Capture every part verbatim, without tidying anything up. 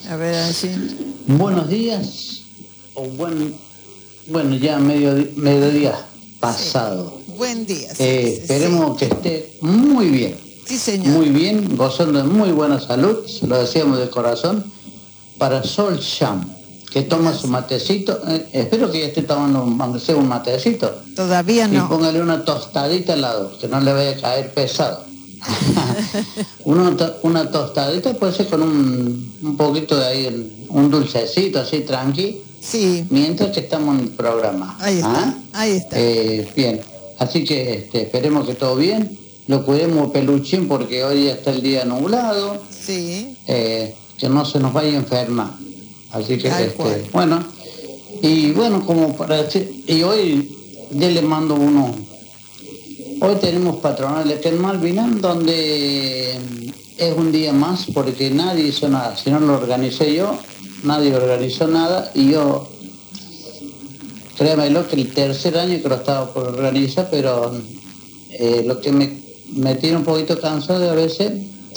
A ver, así. Buenos días, o buen, bueno, ya medio, mediodía pasado. Sí. Buen día. Sí, Eh, sí, esperemos sí. que esté muy bien. Sí, señor. Muy bien, gozando de muy buena salud, se lo decíamos de corazón, para Sol Sham, que toma Gracias. su matecito, eh, espero que ya esté tomando, aunque sea un matecito. Todavía no. Y póngale una tostadita al lado, que no le vaya a caer pesado. una, una tostadita puede ser con un, un poquito de ahí, un dulcecito así tranqui, sí. mientras que estamos en el programa. Ahí está, ¿Ah? ahí está. Eh, bien, así que este, esperemos que todo bien, lo cuidemos peluchín porque hoy está el día nublado, sí. eh, que no se nos vaya a enfermar. Así que, Tal este, cual. bueno, y bueno, como para decir, y hoy yo le mando uno. Hoy tenemos patronales que en Malvinas, donde es un día más porque nadie hizo nada. Si no lo organicé yo, nadie organizó nada y yo, créamelo que el tercer año que lo estaba por organizar, pero eh, lo que me, me tiene un poquito cansado de a veces,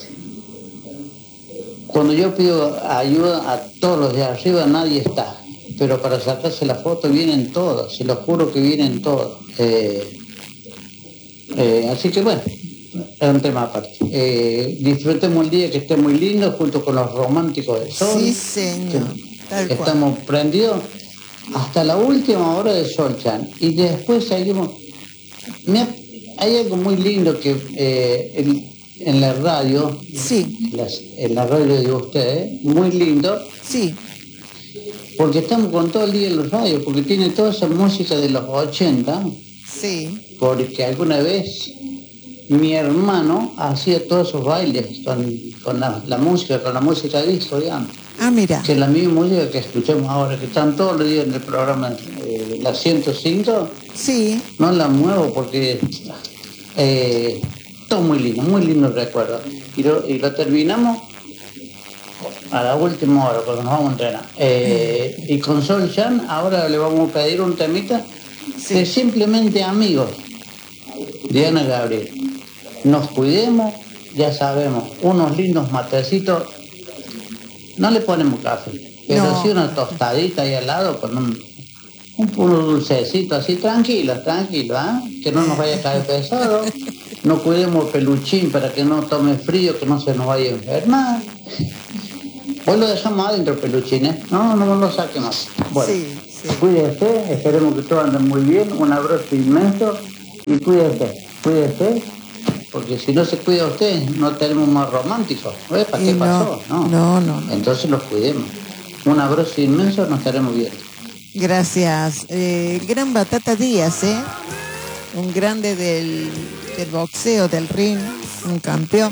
cuando yo pido ayuda a todos los de arriba, nadie está. Pero para sacarse la foto vienen todos, se lo juro que vienen todos. Eh, Eh, así que bueno, es un tema aparte. Eh, disfrutemos el día que esté muy lindo junto con los románticos del sol. Sí, señor. Tal estamos cual. prendidos hasta la última hora de Sol Chan. Y después seguimos. Me ha, hay algo muy lindo que eh, el, en la radio, sí. las, en la radio de ustedes, muy lindo. Sí. Porque estamos con todo el día en los radios, porque tiene toda esa música de los ochenta. Sí. Porque alguna vez mi hermano hacía todos esos bailes con, con la, la música, con la música disco, digamos. Ah, mira. Que es la misma música que escuchamos ahora, que están todos los días en el programa, eh, la ciento cinco. Sí. No la muevo porque eh, todo muy lindo, muy lindo recuerdo. Y lo, y lo terminamos a la última hora, cuando nos vamos a entrenar. Eh, y con Sol Chan ahora le vamos a pedir un temita sí. de simplemente amigos. Diana Gabriel. Nos cuidemos, ya sabemos, unos lindos matecitos. No le ponemos café, pero no. sí una tostadita ahí al lado con un, un puro dulcecito así, tranquilo, tranquilo, ¿eh? Que no nos vaya a caer pesado. No cuidemos el peluchín para que no tome frío, que no se nos vaya a enfermar. Hoy lo dejamos adentro el peluchín, ¿eh? No, no lo saque más. Bueno, sí, sí. Cuídese, esperemos que todos anden muy bien. Un abrazo inmenso. Y cuídese, cuídese, porque si no se cuida usted, no tenemos más románticos. ¿Ves? ¿Para qué no, pasó? No. no, no, no. Entonces los cuidemos. Un abrazo inmenso, nos estaremos viendo. Gracias. Eh, gran Batata Díaz, ¿eh? Un grande del, del boxeo, del ring, un campeón.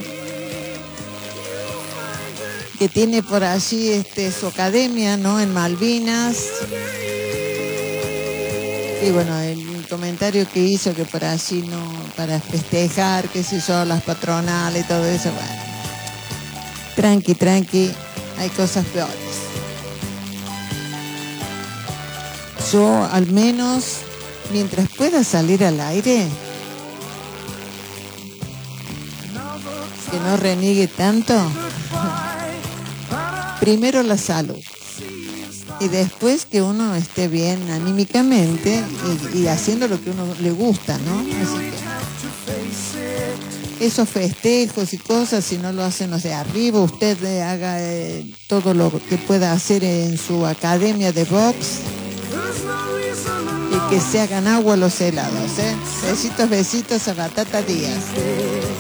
Que tiene por allí este, su academia, ¿no? En Malvinas. Y bueno, el comentario que hizo que por allí no, para festejar, qué sé yo, las patronales y todo eso, bueno, tranqui, tranqui, hay cosas peores. Yo al menos, mientras pueda salir al aire, que no reniegue tanto, primero la salud. Y después que uno esté bien anímicamente y, y haciendo lo que uno le gusta, ¿no? Así que esos festejos y cosas, si no lo hacen los de arriba, usted eh, haga eh, todo lo que pueda hacer en su academia de box y que se hagan agua los helados, ¿eh? Besitos, besitos a Batata Díaz.